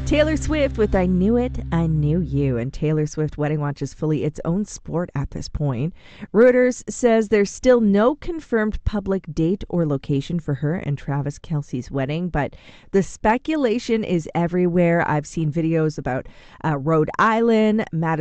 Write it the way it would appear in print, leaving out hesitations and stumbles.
Taylor Swift with I Knew It, I Knew You. And Taylor Swift Wedding Watch is fully its own sport at this point. Reuters says there's still no confirmed public date or location for her and Travis Kelce's wedding, but the speculation is everywhere. I've seen videos about Rhode Island, Madison,